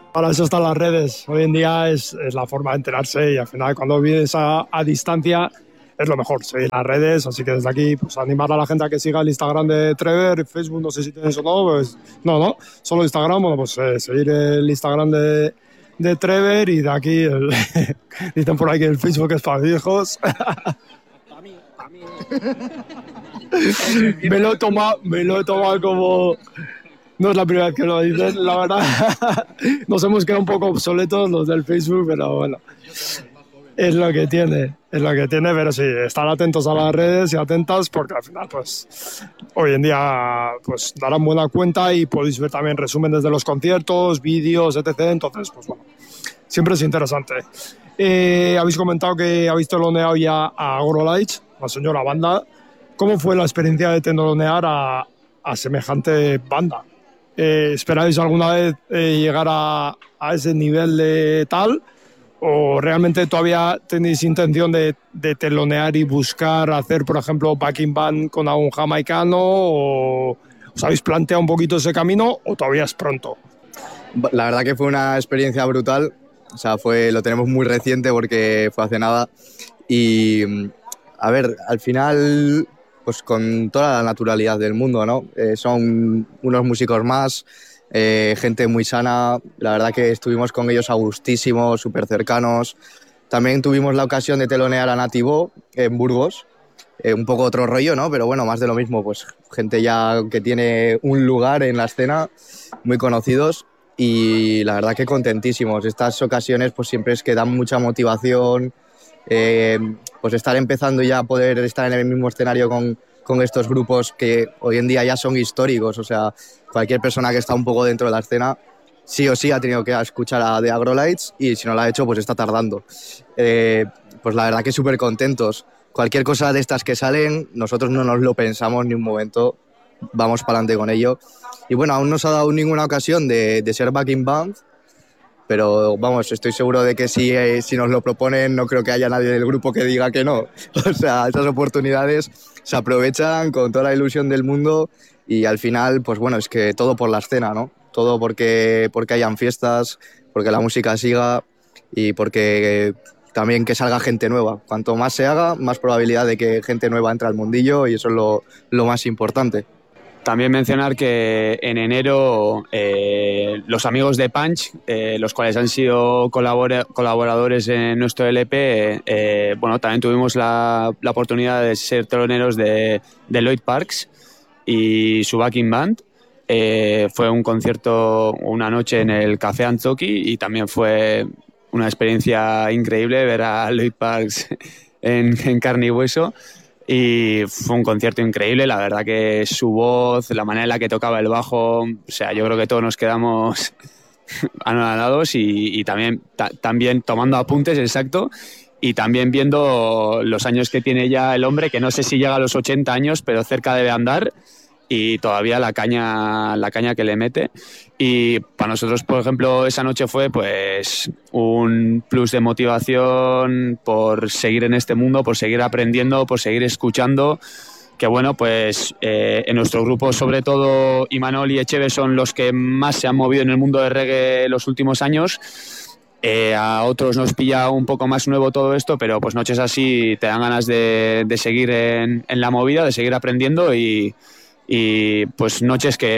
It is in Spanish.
Para eso están las redes. Hoy en día es la forma de enterarse y al final cuando vives a distancia es lo mejor, seguir las redes. Así que desde aquí pues animar a la gente a que siga el Instagram de Trevor, Facebook no sé si tienes o no, pues no, solo Instagram, bueno pues seguir el Instagram de Trevor y de aquí dicen por ahí que el Facebook es para viejos. A mí. Me lo he tomado como... No es la primera vez que lo dicen, la verdad. Nos hemos quedado un poco obsoletos los del Facebook, pero bueno. Es lo que tiene, pero sí, estar atentos a las redes y atentas porque al final, pues, hoy en día, pues, darán buena cuenta y podéis ver también resúmenes de los conciertos, vídeos, etc. Entonces, pues bueno, siempre es interesante. Habéis comentado que habéis teloneado ya a Agrolites, la señora banda. ¿Cómo fue la experiencia de telonear a semejante banda? ¿Esperáis alguna vez llegar a ese nivel de tal? ¿O realmente todavía tenéis intención de telonear y buscar hacer, por ejemplo, backing band con algún jamaicano? ¿O os habéis planteado un poquito ese camino o todavía es pronto? La verdad que fue una experiencia brutal. O sea, lo tenemos muy reciente porque fue hace nada. Y, a ver, al final, pues con toda la naturalidad del mundo, ¿no? Son unos músicos más, gente muy sana. La verdad que estuvimos con ellos a gustísimo, súper cercanos. También tuvimos la ocasión de telonear a Nativo en Burgos. Un poco otro rollo, ¿no? Pero bueno, más de lo mismo, pues gente ya que tiene un lugar en la escena, muy conocidos. Y la verdad que contentísimos. Estas ocasiones pues siempre es que dan mucha motivación, pues estar empezando ya a poder estar en el mismo escenario con estos grupos que hoy en día ya son históricos. O sea, cualquier persona que está un poco dentro de la escena sí o sí ha tenido que escuchar a The Agrolites y si no lo ha hecho pues está tardando. Pues la verdad que súper contentos. Cualquier cosa de estas que salen, nosotros no nos lo pensamos ni un momento, vamos para adelante con ello. Y bueno, aún no se ha dado ninguna ocasión de ser backing band, pero vamos, estoy seguro de que si nos lo proponen no creo que haya nadie del grupo que diga que no. O sea, esas oportunidades se aprovechan con toda la ilusión del mundo y al final, pues bueno, es que todo por la escena, ¿no? Todo porque hayan fiestas, porque la música siga y porque también que salga gente nueva. Cuanto más se haga, más probabilidad de que gente nueva entre al mundillo y eso es lo más importante. También mencionar que en enero los amigos de Punch, los cuales han sido colaboradores en nuestro LP, bueno, también tuvimos la oportunidad de ser teloneros de Lloyd Parks y su backing band. Fue un concierto una noche en el Café Anzoki y también fue una experiencia increíble ver a Lloyd Parks en carne y hueso. Y fue un concierto increíble, la verdad que su voz, la manera en la que tocaba el bajo, o sea, yo creo que todos nos quedamos anonadados y también tomando apuntes, exacto, y también viendo los años que tiene ya el hombre, que no sé si llega a los 80 años, pero cerca debe andar, y todavía la caña que le mete. Y para nosotros, por ejemplo, esa noche fue pues un plus de motivación por seguir en este mundo, por seguir aprendiendo, por seguir escuchando, que bueno, pues en nuestro grupo sobre todo Imanol y Echeve son los que más se han movido en el mundo del reggae los últimos años. A otros nos pilla un poco más nuevo todo esto, pero pues noches así te dan ganas de seguir en la movida, de seguir aprendiendo y pues noches que